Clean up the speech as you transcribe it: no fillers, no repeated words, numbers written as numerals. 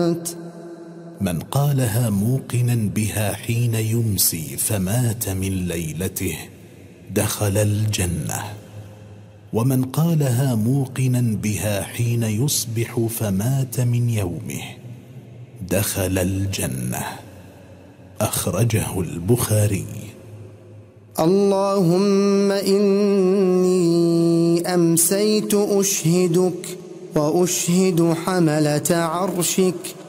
أنت. من قالها موقنا بها حين يمسي فمات من ليلته دخل الجنة، ومن قالها موقنا بها حين يصبح فمات من يومه دخل الجنة. أخرجه البخاري. اللهم إني أمسيت أشهدك وأشهد حملة عرشك